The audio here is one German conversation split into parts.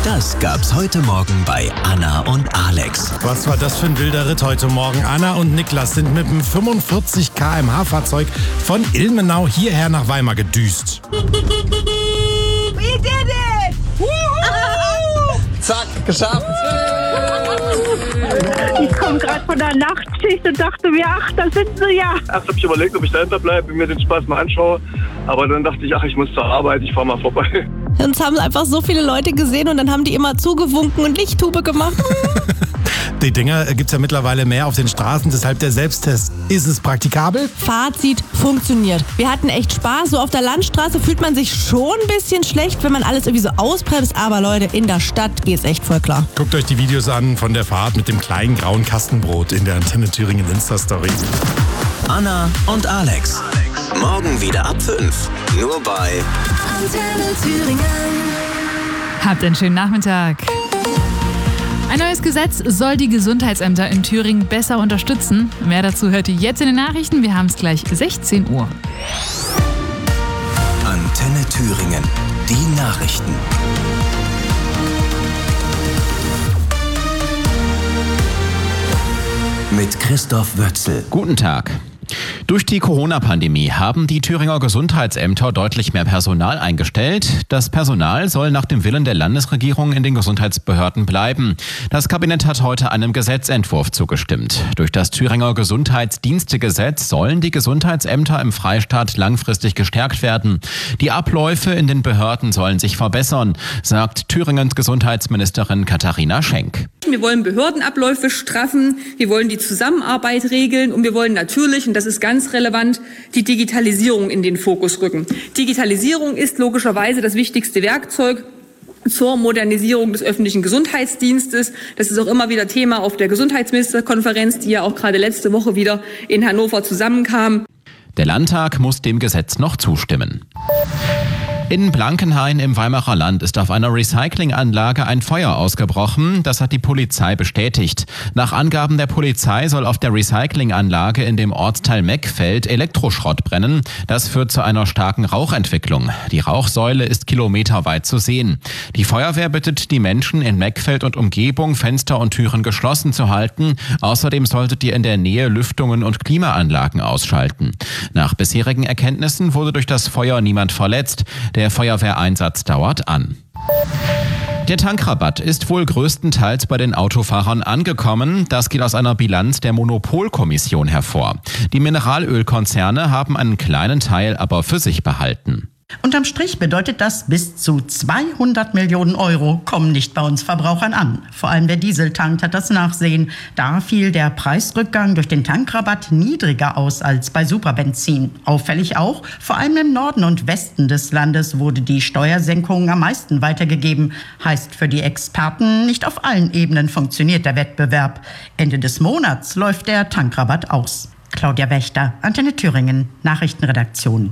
Das gab's heute Morgen bei Anna und Alex. Was war das für ein wilder Ritt heute Morgen? Anna und Niklas sind mit einem 45 km/h Fahrzeug von Ilmenau hierher nach Weimar gedüst. We did it! Zack, geschafft! Ich komme gerade von der Nachtschicht und dachte mir, ach, da sind sie ja. Erst habe ich überlegt, ob ich dahinter bleibe und mir den Spaß mal anschaue. Aber dann dachte ich, ach, ich muss zur Arbeit, ich fahre mal vorbei. Uns haben einfach so viele Leute gesehen und dann haben die immer zugewunken und Lichthube gemacht. Die Dinger gibt's ja mittlerweile mehr auf den Straßen, deshalb der Selbsttest. Ist es praktikabel? Fazit: funktioniert. Wir hatten echt Spaß. So auf der Landstraße fühlt man sich schon ein bisschen schlecht, wenn man alles irgendwie so ausbremst. Aber Leute, in der Stadt geht's echt voll klar. Guckt euch die Videos an von der Fahrt mit dem kleinen grauen Kastenbrot in der Antenne Thüringen Insta-Story. Anna und Alex. Morgen wieder ab 5. Nur bei Antenne Thüringen. Habt einen schönen Nachmittag. Ein neues Gesetz soll die Gesundheitsämter in Thüringen besser unterstützen. Mehr dazu hört ihr jetzt in den Nachrichten. Wir haben es gleich 16 Uhr. Antenne Thüringen. Die Nachrichten. Mit Christoph Wötzel. Guten Tag. Durch die Corona-Pandemie haben die Thüringer Gesundheitsämter deutlich mehr Personal eingestellt. Das Personal soll nach dem Willen der Landesregierung in den Gesundheitsbehörden bleiben. Das Kabinett hat heute einem Gesetzentwurf zugestimmt. Durch das Thüringer Gesundheitsdienstegesetz sollen die Gesundheitsämter im Freistaat langfristig gestärkt werden. Die Abläufe in den Behörden sollen sich verbessern, sagt Thüringens Gesundheitsministerin Katharina Schenk. Wir wollen Behördenabläufe straffen, wir wollen die Zusammenarbeit regeln und wir wollen natürlich, und das ist ganz relevant, die Digitalisierung in den Fokus rücken. Digitalisierung ist logischerweise das wichtigste Werkzeug zur Modernisierung des öffentlichen Gesundheitsdienstes. Das ist auch immer wieder Thema auf der Gesundheitsministerkonferenz, die ja auch gerade letzte Woche wieder in Hannover zusammenkam. Der Landtag muss dem Gesetz noch zustimmen. In Blankenhain im Weimarer Land ist auf einer Recyclinganlage ein Feuer ausgebrochen. Das hat die Polizei bestätigt. Nach Angaben der Polizei soll auf der Recyclinganlage in dem Ortsteil Meckfeld Elektroschrott brennen. Das führt zu einer starken Rauchentwicklung. Die Rauchsäule ist kilometerweit zu sehen. Die Feuerwehr bittet die Menschen in Meckfeld und Umgebung, Fenster und Türen geschlossen zu halten. Außerdem solltet ihr in der Nähe Lüftungen und Klimaanlagen ausschalten. Nach bisherigen Erkenntnissen wurde durch das Feuer niemand verletzt. Der Feuerwehreinsatz dauert an. Der Tankrabatt ist wohl größtenteils bei den Autofahrern angekommen. Das geht aus einer Bilanz der Monopolkommission hervor. Die Mineralölkonzerne haben einen kleinen Teil aber für sich behalten. Unterm Strich bedeutet das, bis zu 200 Millionen Euro kommen nicht bei uns Verbrauchern an. Vor allem der Dieseltank hat das Nachsehen. Da fiel der Preisrückgang durch den Tankrabatt niedriger aus als bei Superbenzin. Auffällig auch, vor allem im Norden und Westen des Landes wurde die Steuersenkung am meisten weitergegeben. Heißt für die Experten, nicht auf allen Ebenen funktioniert der Wettbewerb. Ende des Monats läuft der Tankrabatt aus. Claudia Wächter, Antenne Thüringen, Nachrichtenredaktion.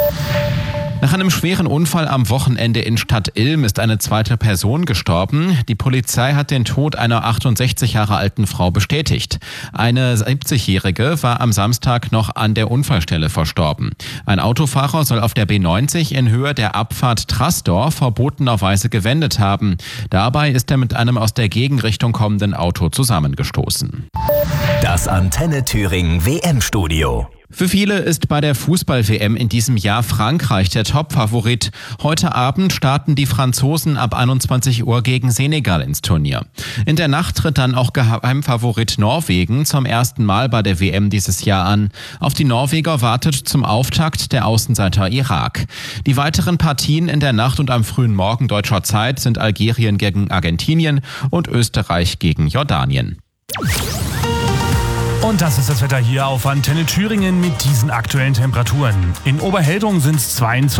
Nach einem schweren Unfall am Wochenende in Stadtilm ist eine zweite Person gestorben. Die Polizei hat den Tod einer 68 Jahre alten Frau bestätigt. Eine 70-Jährige war am Samstag noch an der Unfallstelle verstorben. Ein Autofahrer soll auf der B90 in Höhe der Abfahrt Traßdorf verbotenerweise gewendet haben. Dabei ist er mit einem aus der Gegenrichtung kommenden Auto zusammengestoßen. Das Antenne Thüringen WM-Studio. Für viele ist bei der Fußball-WM in diesem Jahr Frankreich der Top-Favorit. Heute Abend starten die Franzosen ab 21 Uhr gegen Senegal ins Turnier. In der Nacht tritt dann auch Geheimfavorit Norwegen zum ersten Mal bei der WM dieses Jahr an. Auf die Norweger wartet zum Auftakt der Außenseiter Irak. Die weiteren Partien in der Nacht und am frühen Morgen deutscher Zeit sind Algerien gegen Argentinien und Österreich gegen Jordanien. Und das ist das Wetter hier auf Antenne Thüringen mit diesen aktuellen Temperaturen. In Oberheldung sind es 22